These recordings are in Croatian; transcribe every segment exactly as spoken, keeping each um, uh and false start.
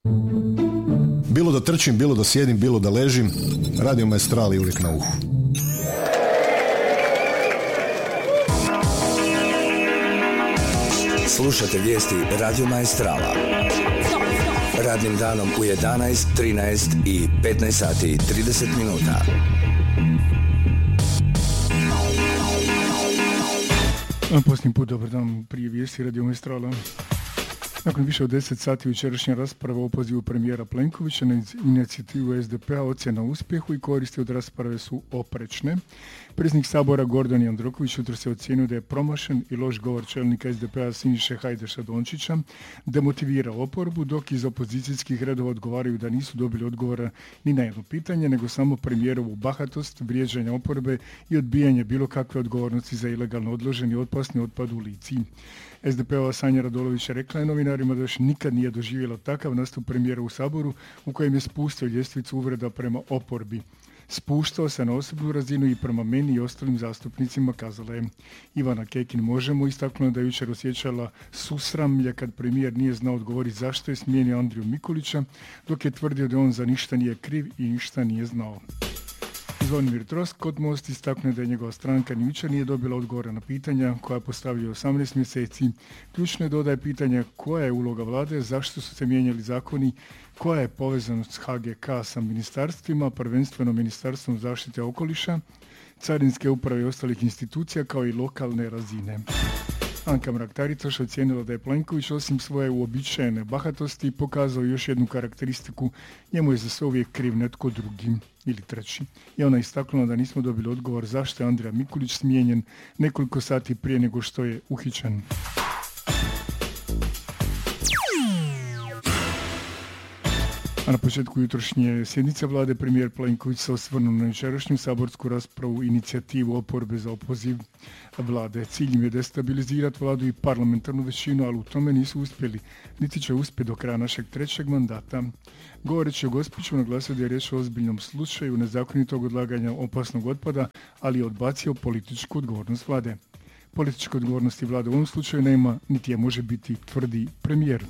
Bilo da trčim, bilo da sjedim, bilo da ležim, Radio Maestral je uvijek na uhu. Slušate vijesti Radio Maestrala. Radnim danom u jedanaest, trinaest i petnaest sati i trideset minuta. Posljednji put, dobar dan, prije vijesti Radio Maestrala. Nakon više od deset sati jučerašnja rasprava o opozivu premijera Plenkovića na inicijativu es de pe-a ocjena uspjehu i koristi od rasprave su oprečne. Predsjednik Sabora Gordan Jandroković jutro se ocijenio da je promašen i loš govor čelnika es de pe-a Siniše Hajdaša Dončića demotivira oporbu, dok iz opozicijskih redova odgovaraju da nisu dobili odgovora ni na jedno pitanje, nego samo premijerovu bahatost, vrijeđanje oporbe i odbijanje bilo kakve odgovornosti za ilegalno odloženi otpasni otpad u Lici. es de pe-ova Sanja Radolović rekla je novinarima da još nikad nije doživjela takav nastup premijera u Saboru u kojem je spustio ljestvicu uvreda prema oporbi. Spuštao se na osobnu razinu i prema meni i ostalim zastupnicima, kazala je. Ivana Kekin Možemo istaknula da je jučer osjećala susramlje kad premijer nije znao odgovoriti zašto je smijenio Andriju Mikulića, dok je tvrdio da on za ništa nije kriv i ništa nije znao. Zvonimir Troskot Most istaknuo da je njegova stranka ni jučer nije dobila odgovore na pitanja koja postavljaju osamnaest mjeseci. Ključno je dodaje pitanja koja je uloga vlade, zašto su se mijenjali zakoni, koja je povezanost ha ge ka sa ministarstvima, prvenstveno Ministarstvom zaštite okoliša, carinske uprave i ostalih institucija kao i lokalne razine. Anka Mrak-Taritaš ocijenila da je Plenković osim svoje uobičajene bahatosti pokazao još jednu karakteristiku, njemu je za sve uvijek kriv netko drugi ili treći. I ona istaknula da nismo dobili odgovor zašto je Andrija Mikulić smijenjen nekoliko sati prije nego što je uhićen. A na početku jutrošnje sjednice vlade premijer Plenković se osvrnuo na jučerašnju saborsku raspravu inicijativu oporbe za opoziv vlade. Cilj im je destabilizirati vladu i parlamentarnu većinu, ali u tome nisu uspjeli, niti će uspjeti do kraja našeg trećeg mandata. Govoreći o Gospiću, naglasio da je riječ o ozbiljnom slučaju nezakonitog odlaganja opasnog otpada, ali je odbacio političku odgovornost vlade. Političke odgovornosti vlade u ovom slučaju nema, niti je može biti, tvrdi premijer.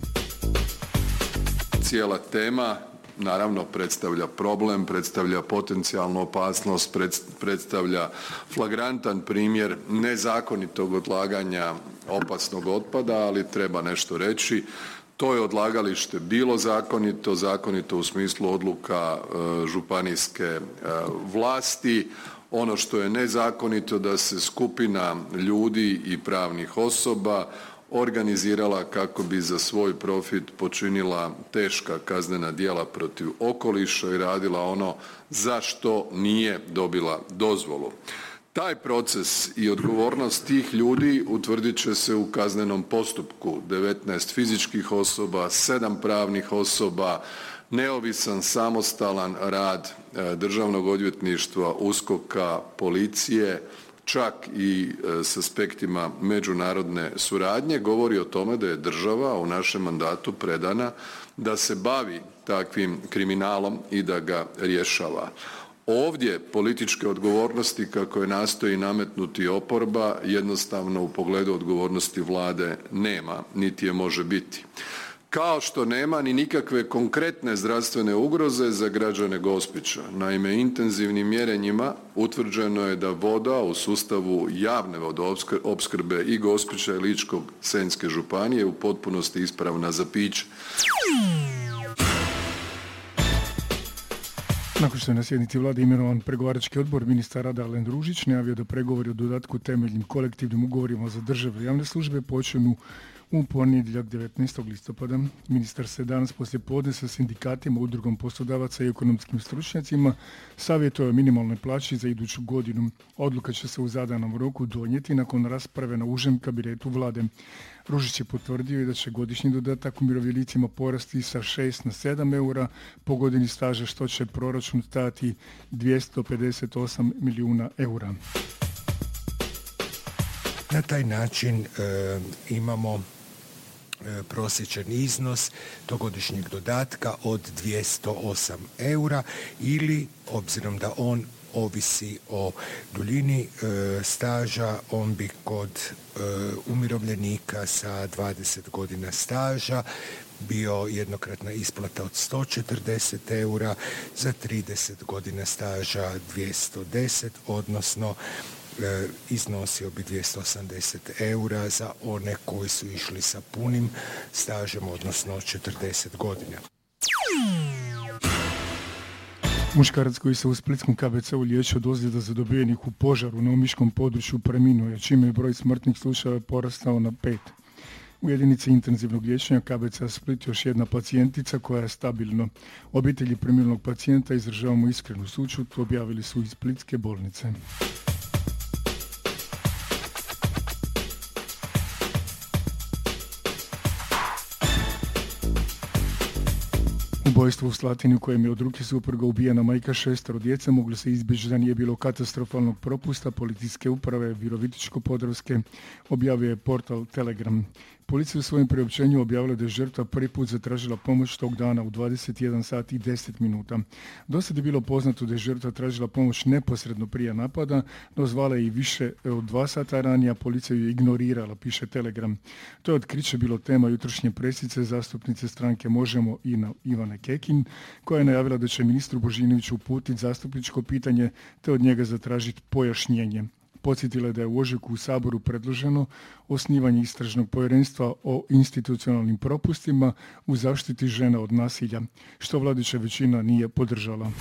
Cijela tema naravno predstavlja problem, predstavlja potencijalnu opasnost, predstavlja flagrantan primjer nezakonitog odlaganja opasnog otpada, ali treba nešto reći. To je odlagalište bilo zakonito, zakonito u smislu odluka e, županijske e, vlasti. Ono što je nezakonito da se skupina ljudi i pravnih osoba organizirala kako bi za svoj profit počinila teška kaznena djela protiv okoliša i radila ono za što nije dobila dozvolu. Taj proces i odgovornost tih ljudi utvrdit će se u kaznenom postupku. devetnaest fizičkih osoba, sedam pravnih osoba, neovisan samostalan rad Državnog odvjetništva, uskoka, policije, čak i s aspektima međunarodne suradnje, govori o tome da je država u našem mandatu predana da se bavi takvim kriminalom i da ga rješava. Ovdje političke odgovornosti kako je nastoji nametnuti oporba jednostavno u pogledu odgovornosti vlade nema, niti je može biti. Kao što nema ni nikakve konkretne zdravstvene ugroze za građane Gospića. Naime, intenzivnim mjerenjima utvrđeno je da voda u sustavu javne vodoopskrbe i Gospića i Ličko-senjske županije u potpunosti ispravna za piće. Nakon što je na sjednici vlade imenovan pregovarački odbor, ministar rada Alen Ružić najavio da pregovori o dodatku temeljnim kolektivnim ugovorima za državne javne službe počnu u ponedjeljak devetnaestog listopada. Ministar se danas poslijepodne sa sindikatima, udrugom poslodavaca i ekonomskim stručnjacima savjetuje o minimalnoj plaći za iduću godinu. Odluka će se u zadanom roku donijeti nakon rasprave na užem kabinetu vlade. Ružić je potvrdio i da će godišnji dodatak umirovljenicima porasti sa šest na sedam eura po godini staža, što će proračun stajati dvjesto pedeset osam milijuna eura. Na taj način e, imamo e, prosječan iznos togodišnjeg dodatka od dvjesto osam eura ili, obzirom da on ovisi o duljini e, staža, on bi kod e, umirovljenika sa dvadeset godina staža bio jednokratna isplata od sto četrdeset eura, za trideset godina staža dvjesto deset, odnosno e, iznosio bi dvjesto osamdeset eura za one koji su išli sa punim stažem, odnosno četrdeset godina. Muškarac koji se u splitskom K B C-u liječi od ozljeda zadobijenih u požaru na omiškom području preminuo je, čime je broj smrtnih slučajeva porastao na pet. U jedinici intenzivnog liječenja K B C-a Split još jedna pacijentica koja je stabilno. Obitelji preminulog pacijenta izražavamo iskrenu sućut, objavili su iz splitske bolnice. Ubojstvo u Slatini u kojem je od ruke supruga ubijena majka šestero djece moglo se izbjeći da nije bilo katastrofalnog propusta policijske uprave Virovitičko-podravske, objavio je portal Telegram. Policija u svojem priopćenju objavila da je žrtva prvi put zatražila pomoć tog dana u dvadeset jedan sat i deset minuta. Do sad je bilo poznato da je žrtva tražila pomoć neposredno prije napada, no zvala je i više od dva sata ranije, a policija ju je ignorirala, piše Telegram. To je otkriće bilo tema jutrošnje presice zastupnice stranke Možemo Ina Ivane Kekin, koja je najavila da će ministru Božinoviću uputiti zastupničko pitanje te od njega zatražiti pojašnjenje. Podsjetila je da je u ožujku u Saboru predloženo osnivanje istražnog povjerenstva o institucionalnim propustima u zaštiti žena od nasilja, što vladajuća većina nije podržala.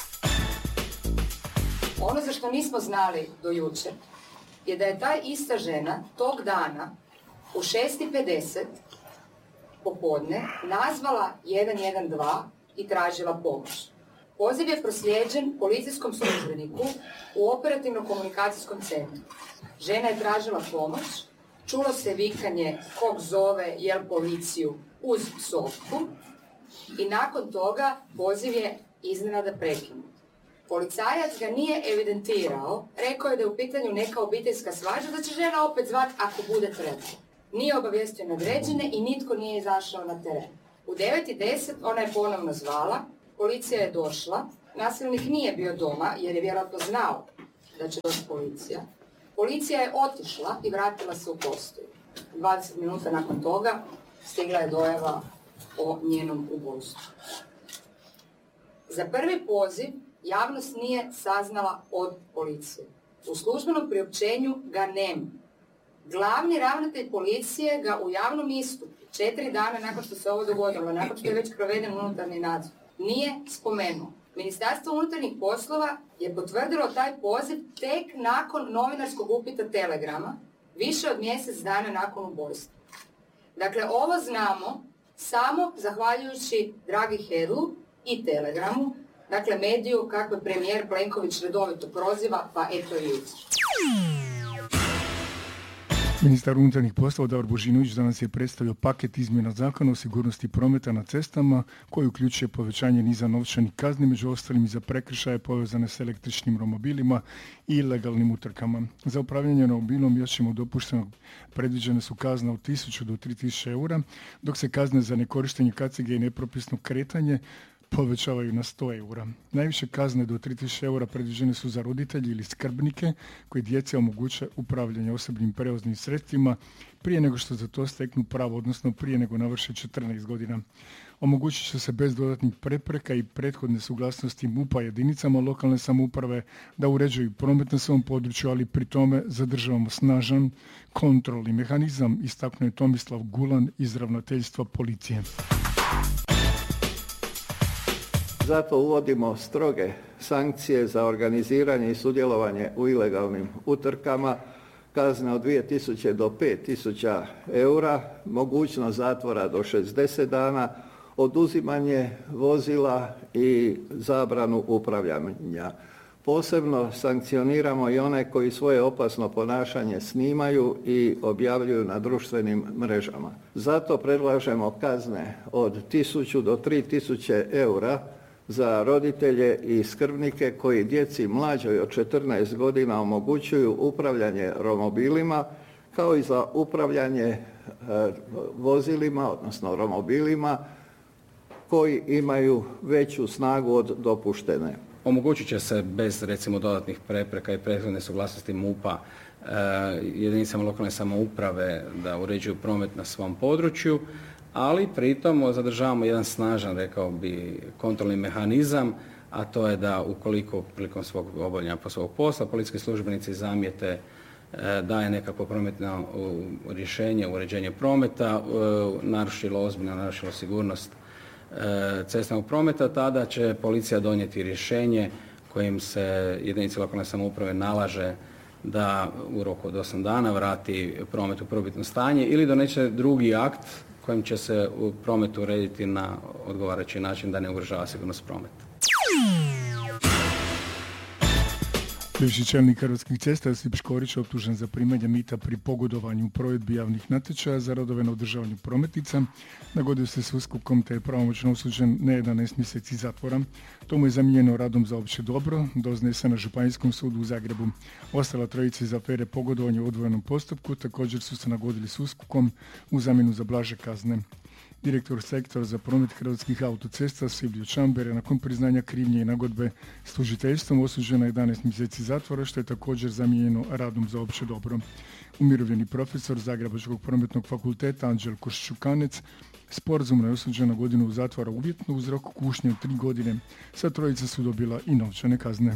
Ono za što nismo znali do jučer je da je ta ista žena tog dana u šest i pedeset popodne nazvala jedan jedan dva i tražila pomoć. Poziv je proslijeđen policijskom službeniku u operativno-komunikacijskom centru. Žena je tražila pomoć, čulo se vikanje kog zove, jel policiju, uz psovku i nakon toga poziv je iznenada prekinut. Policajac ga nije evidentirao, rekao je da je u pitanju neka obiteljska svađa, da će žena opet zvati ako bude trebalo. Nije obavijestio nadređene i nitko nije izašao na teren. U devet i deset ona je ponovno zvala, policija je došla, nasilnik nije bio doma jer je vjerojatno znao da će doći policija. Policija je otišla i vratila se u postaju. dvadeset minuta nakon toga stigla je dojava o njenom ubojstvu. Za prvi poziv javnost nije saznala od policije. U službenom priopćenju ga nema. Glavni ravnatelj policije ga u javnom istupu četiri dana nakon što se ovo dogodilo, nakon što je već proveden unutarnji nadzor, nije spomenuo. Ministarstvo unutarnjih poslova je potvrdilo taj poziv tek nakon novinarskog upita Telegrama, više od mjesec dana nakon ubojstva. Dakle, ovo znamo samo zahvaljujući Dragi Hedlu i Telegramu, dakle mediju kako premijer Plenković redovito proziva, pa eto i jutro. Ministar unutarnjih poslova Davor Božinović danas je predstavio paket izmjena zakona o sigurnosti prometa na cestama koji uključuje povećanje niza novčanih kazni, među ostalim i za prekršaje povezane s električnim romobilima i ilegalnim utrkama. Za upravljanje romobilom još im dopušteno predviđene su kazne od tisuću do tri tisuće eura, dok se kazne za nekorištenje kacige i nepropisno kretanje povećavaju na sto eura. Najviše kazne do tri tisuće eura predviđene su za roditelji ili skrbnike koji djece omoguće upravljanje osobnim prevoznim sredstvima prije nego što za to steknu pravo, odnosno prije nego navrše četrnaest godina. Omogućit će se bez dodatnih prepreka i prethodne suglasnosti M U P-a jedinicama lokalne samouprave da uređuju promet na svom području, ali pri tome zadržavamo snažan kontrolni mehanizam, istaknuo je Tomislav Gulan iz ravnateljstva policije. Zato uvodimo stroge sankcije za organiziranje i sudjelovanje u ilegalnim utrkama, kazne od dvije tisuće do pet tisuća eura, mogućnost zatvora do šezdeset dana, oduzimanje vozila i zabranu upravljanja. Posebno sankcioniramo i one koji svoje opasno ponašanje snimaju i objavljuju na društvenim mrežama. Zato predlažemo kazne od tisuću do tri tisuće eura za roditelje i skrbnike koji djeci mlađoj od četrnaest godina omogućuju upravljanje romobilima, kao i za upravljanje e, vozilima, odnosno romobilima, koji imaju veću snagu od dopuštene. Omogućit će se bez, recimo, dodatnih prepreka i prethodne suglasnosti M U P-a e, jedinicama lokalne samouprave da uređuju promet na svom području. ali pritom zadržavamo jedan snažan, rekao bi, kontrolni mehanizam, a to je da ukoliko prilikom svog obavljanja svog posla policijski službenici zamijete da je nekako prometno rješenje, uređenje prometa, narušilo ozbiljno, narušilo sigurnost cestovnog prometa, tada će policija donijeti rješenje kojim se jedinici lokalne samouprave nalaže da u roku od osam dana vrati promet u prvobitno stanje ili donese drugi akt kojim će se u prometu urediti na odgovarajući način da ne ugrožava sigurnost prometa. Bivši čelnik Hrvatskih cesta Josip Škorić optužen za primanje mita pri pogodovanju u provedbi javnih natječaja za radove na održavanju prometnica. Nagodio se s USKOK-om te je pravomoćno osuđen na jedanaest mjeseci zatvora. To mu je zamijenjeno radom za opće dobro, doznaje se na Županijskom sudu u Zagrebu. Ostala trojica iz afere pogodovanja u odvojenom postupku također su se nagodili s USKOK-om u zamjenu za blaže kazne. Direktor sektora za promet Hrvatskih autocesta Silvio Čamber je nakon priznanja krivnje i nagodbe s tužiteljstvom osuđen na jedanaest mjeseci zatvora, što je također zamijenjeno radom za opće dobro. Umirovljeni profesor Zagrebačkog prometnog fakulteta Anđelko Ščukanec sporazumno je osuđen na godinu zatvora uvjetno uz rok kušnje od tri godine. Sa trojica su dobila i novčane kazne.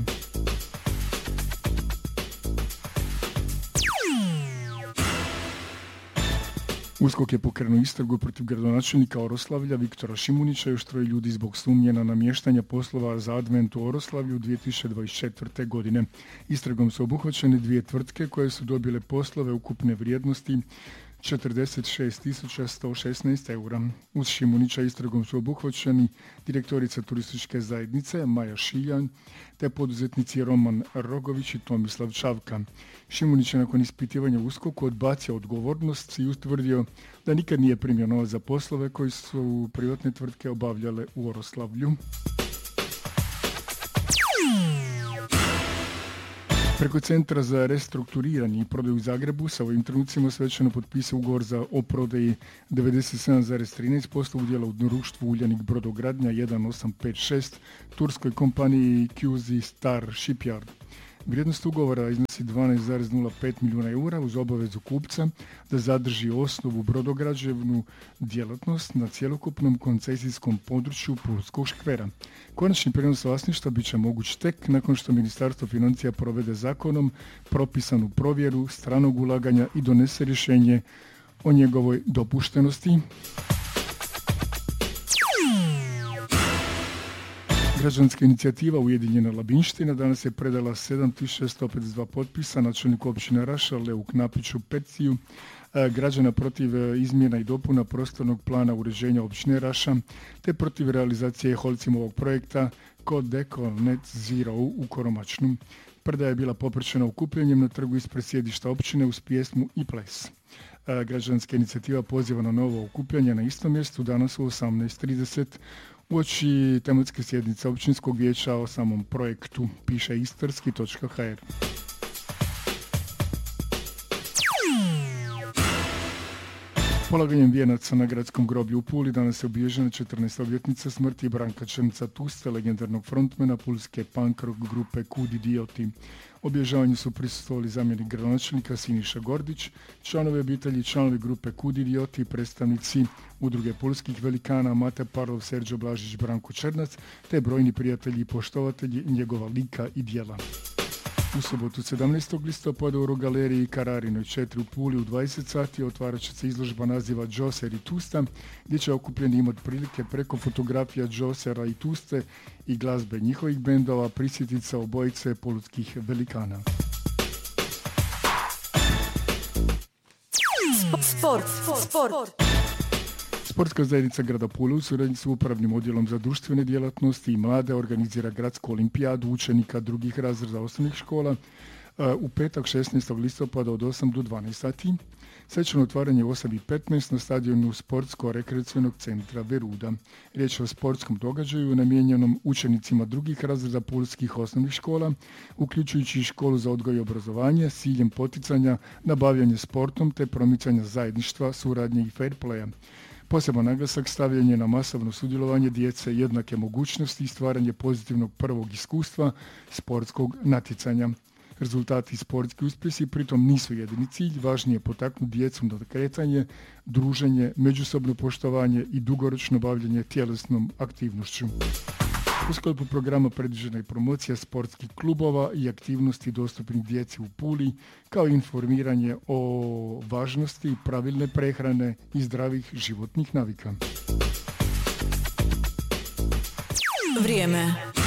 USKOK je pokrenuo istragu protiv gradonačelnika Oroslavlja Viktora Šimunića i još troje ljudi zbog sumnje na namještanje poslova za advent u Oroslavlju dvije tisuće dvadeset četvrte. godine. Istragom su obuhvaćene dvije tvrtke koje su dobile poslove ukupne vrijednosti četrdeset šest tisuća sto šesnaest eura. Uz Šimunića istragom su obuhvaćeni direktorica turističke zajednice Maja Šiljan te poduzetnici Roman Rogović i Tomislav Čavka. Šimunić je nakon ispitivanja u USKOK-u odbacio odgovornost i utvrdio da nikad nije primio novac za poslove koji su privatne tvrtke obavljale u Oroslavlju. Preko Centra za restrukturiranje i prodaju u Zagrebu sa ovim trenucima svečano potpisao ugovor za o prodaji devedeset sedam zarez trinaest posto udjela u društvu Uljanik brodogradnja jedan osam pet šest turskoj kompaniji Q Z Star Shipyard. Vrijednost ugovora iznosi dvanaest zarez nula pet milijuna eura uz obavezu kupca da zadrži osnovu brodograđevnu djelatnost na cjelokupnom koncesijskom području Pulskog škvera. Konačni prijenos vlasništva bit će moguć tek nakon što Ministarstvo financija provede zakonom propisanu provjeru stranog ulaganja i donese rješenje o njegovoj dopuštenosti. Građanska inicijativa Ujedinjena Labinština danas je predala sedam tisuća sto pedeset dva potpisa načelniku općine Raša Leu Knapiću peticiju građana protiv izmjena i dopuna prostornog plana uređenja općine Raša te protiv realizacije Holcimovog projekta Kodeko Net Zero u Koromačnu. Predaja je bila popraćena okupljanjem na trgu ispred sjedišta općine uz pjesmu i ples. Građanska inicijativa poziva na novo okupljanje na istom mjestu danas u osamnaest trideset uoči tematske sjednice općinskog vijeća o samom projektu, piše istarski točka ha er. Polaganjem vijenaca na gradskom groblju u Puli danas je obilježena četrnaesta obljetnica smrti Branka Črnca Tuste, legendarnog frontmena pulske punk rock grupe Kud Idioti. Obilježavanju su prisustvovali zamjenik gradonačelnika Siniša Gordić, članovi obitelji, članovi grupe Kud Idioti, predstavnici udruge pulskih velikana Mate Parlov, Serđo Blažić, Branko Črnac, te brojni prijatelji i poštovatelji njegova lika i djela. U subotu sedamnaestog listopada u galeriji Kararinoj četiri u Puli u dvadeset sati otvarat će se izložba naziva Džoser i Tusta, gdje će okupljeni imati prilike preko fotografija Džosera i Tuste i glazbe njihovih bendova prisjetiti se obojice polutskih velikana. Sport, sport, sport. Sportska zajednica grada Pule u suradnji s upravnim odjelom za društvene djelatnosti i mlade organizira gradsku olimpijadu učenika drugih razreda osnovnih škola u petak šesnaestog listopada od osam do dvanaest sati. Svečano otvaranje u osam i petnaest na stadionu Sportsko-rekreacionog centra Veruda. Riječ je o sportskom događaju namijenjenom učenicima drugih razreda pulskih osnovnih škola, uključujući i školu za odgoj i obrazovanje s ciljem poticanja na bavljanje sportom te promicanja zajedništva, suradnje i fair playa. Poseban naglasak stavljen je na masovno sudjelovanje djece, jednake mogućnosti i stvaranje pozitivnog prvog iskustva sportskog natjecanja. Rezultati i sportski uspjesi pritom nisu jedini cilj, važnije je potaknuti djecu na kretanje, druženje, međusobno poštovanje i dugoročno bavljenje tjelesnom aktivnošću. U sklopu programa predviđena je promocija sportskih klubova i aktivnosti dostupnih djeci u Puli, kao i informiranje o važnosti pravilne prehrane i zdravih životnih navika. Vrijeme.